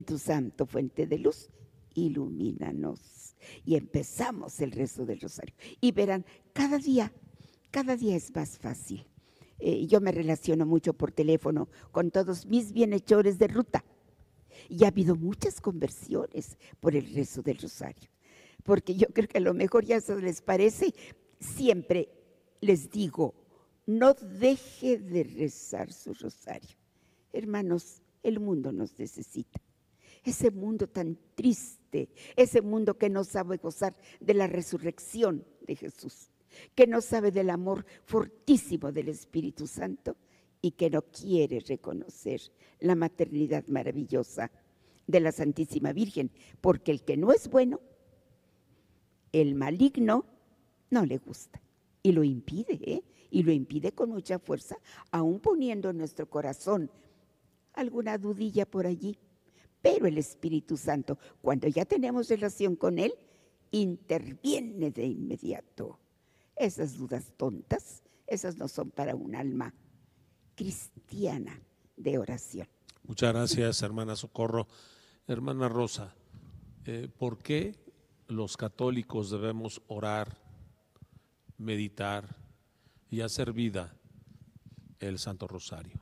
Tu Santo, fuente de luz, ilumínanos. Y empezamos el rezo del rosario. Y verán, cada día es más fácil. Yo me relaciono mucho por teléfono con todos mis bienhechores de ruta. Y ha habido muchas conversiones por el rezo del rosario. Porque yo creo que a lo mejor ya eso les parece. Siempre les digo, no deje de rezar su rosario. Hermanos, el mundo nos necesita. Ese mundo tan triste, ese mundo que no sabe gozar de la resurrección de Jesús, que no sabe del amor fortísimo del Espíritu Santo y que no quiere reconocer la maternidad maravillosa de la Santísima Virgen, porque el que no es bueno, el maligno, no le gusta y lo impide, y lo impide con mucha fuerza, aún poniendo en nuestro corazón alguna dudilla por allí. Pero el Espíritu Santo, cuando ya tenemos relación con Él, interviene de inmediato. Esas dudas tontas, esas no son para un alma cristiana de oración. Muchas gracias, hermana Socorro. Hermana Rosa, ¿por qué los católicos debemos orar, meditar y hacer vida el Santo Rosario?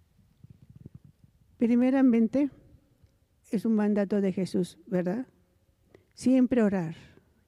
Primeramente, es un mandato de Jesús, ¿verdad? Siempre orar.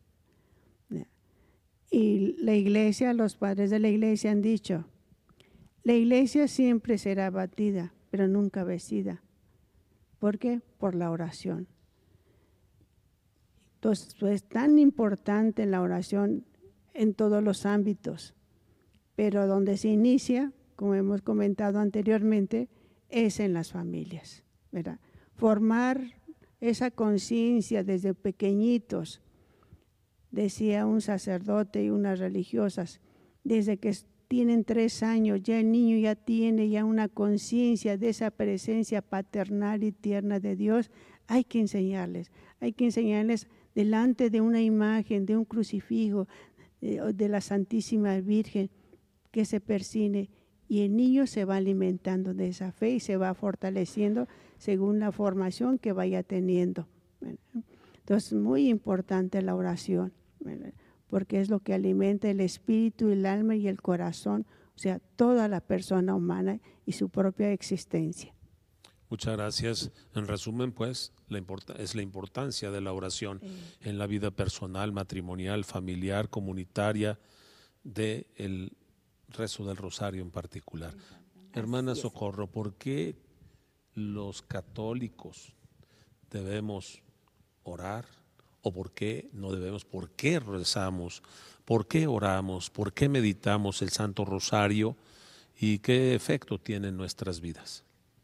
Y la iglesia, los padres de la iglesia han dicho, la iglesia siempre será batida, pero nunca vencida. ¿Por qué? Por la oración. Entonces, es tan importante la oración en todos los ámbitos, pero donde se inicia, como hemos comentado anteriormente, es en las familias, ¿verdad? Formar esa conciencia desde pequeñitos, decía un sacerdote y unas religiosas, desde que tienen 3 años, ya el niño ya tiene ya una conciencia de esa presencia paternal y tierna de Dios. Hay que enseñarles delante de una imagen, de un crucifijo, de la Santísima Virgen, que se persine, y el niño se va alimentando de esa fe y se va fortaleciendo según la formación que vaya teniendo. Entonces, muy importante la oración, porque es lo que alimenta el espíritu, el alma y el corazón, o sea, toda la persona humana y su propia existencia. Muchas gracias. En resumen, pues, es la importancia de la oración en la vida personal, matrimonial, familiar, comunitaria, del rezo del rosario en particular. Hermana Socorro, ¿por qué los católicos debemos orar? ¿O por qué no debemos? ¿Por qué rezamos? ¿Por qué oramos? ¿Por qué meditamos el Santo Rosario? ¿Y qué efecto tiene en nuestras vidas?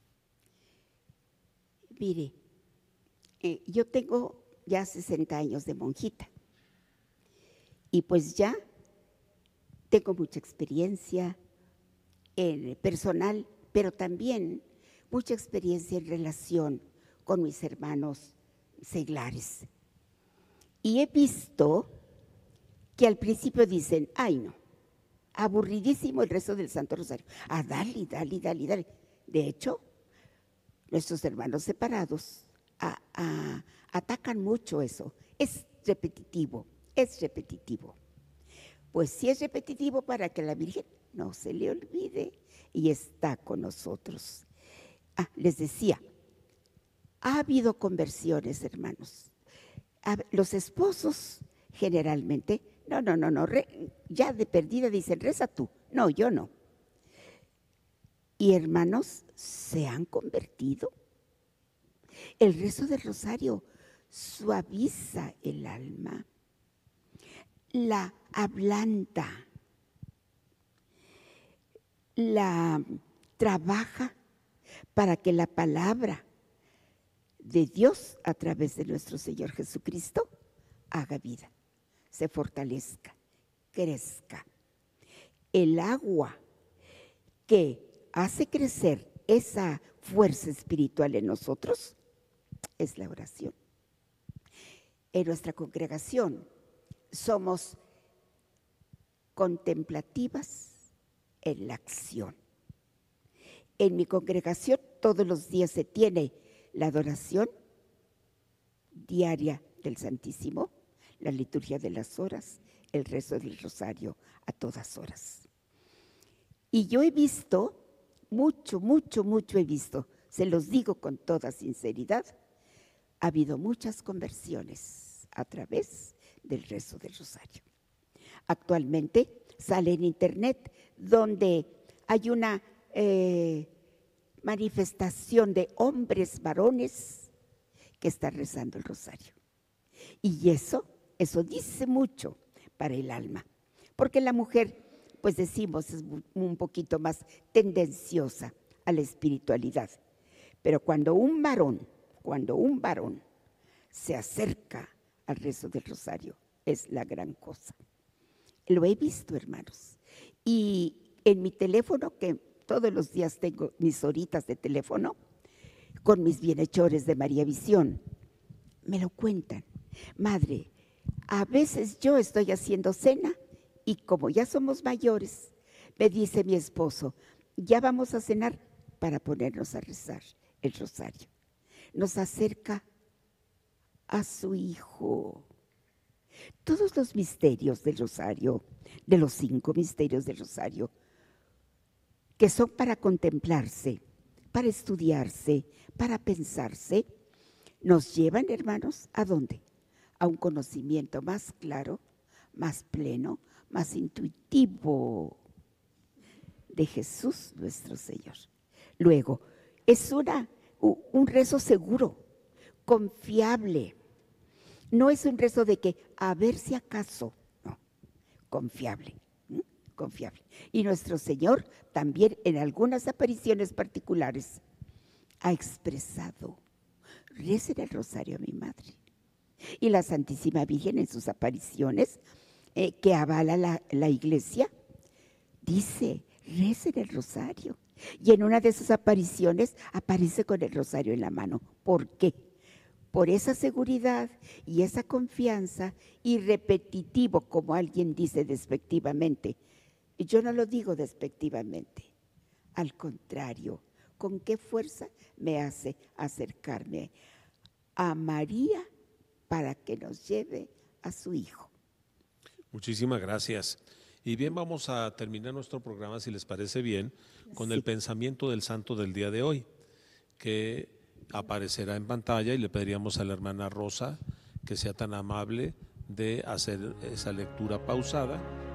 Mire, yo tengo ya 60 años de monjita y pues ya tengo mucha experiencia personal, pero también mucha experiencia en relación con mis hermanos seglares. Y he visto que al principio dicen, ay no, aburridísimo el rezo del Santo Rosario. Dale. De hecho, nuestros hermanos separados atacan mucho eso. Es repetitivo. Pues sí es repetitivo para que la Virgen no se le olvide y está con nosotros. Les decía, ha habido conversiones, hermanos. Los esposos generalmente, no, ya de perdida dicen, reza tú. No, yo no. Y hermanos, se han convertido. El rezo del rosario suaviza el alma, la ablanda, la trabaja para que la palabra de Dios a través de nuestro Señor Jesucristo haga vida, se fortalezca, crezca. El agua que hace crecer esa fuerza espiritual en nosotros es la oración. En nuestra congregación somos contemplativas en la acción. En mi congregación todos los días se tiene la adoración diaria del Santísimo, la liturgia de las horas, el rezo del rosario a todas horas. Y yo he visto, mucho he visto, se los digo con toda sinceridad, ha habido muchas conversiones a través del rezo del rosario. Actualmente sale en internet donde hay una manifestación de hombres, varones, que están rezando el rosario. Y eso dice mucho para el alma, porque la mujer, pues decimos, es un poquito más tendenciosa a la espiritualidad. Pero cuando un varón se acerca al rezo del rosario, es la gran cosa. Lo he visto, hermanos. Y en mi teléfono, que todos los días tengo mis horitas de teléfono, con mis bienhechores de María Visión, me lo cuentan. Madre, a veces yo estoy haciendo cena y como ya somos mayores, me dice mi esposo, ya vamos a cenar para ponernos a rezar el rosario. Nos acerca a su hijo. Todos los misterios del rosario, de los 5 misterios del rosario, que son para contemplarse, para estudiarse, para pensarse, nos llevan, hermanos, ¿a dónde? A un conocimiento más claro, más pleno, más intuitivo de Jesús nuestro Señor. Luego, es un rezo seguro, confiable. No es un rezo de que a ver si acaso, no, confiable, confiable. Y nuestro Señor también en algunas apariciones particulares ha expresado, recen el rosario a mi madre. Y la Santísima Virgen en sus apariciones, que avala la Iglesia, dice, recen el rosario. Y en una de sus apariciones aparece con el rosario en la mano. ¿Por qué? Por esa seguridad y esa confianza y repetitivo, como alguien dice despectivamente. Y yo no lo digo despectivamente. Al contrario, ¿con qué fuerza me hace acercarme a María para que nos lleve a su Hijo? Muchísimas gracias. Y bien, vamos a terminar nuestro programa, si les parece bien, con el pensamiento del santo del día de hoy, que aparecerá en pantalla, y le pediríamos a la hermana Rosa que sea tan amable de hacer esa lectura pausada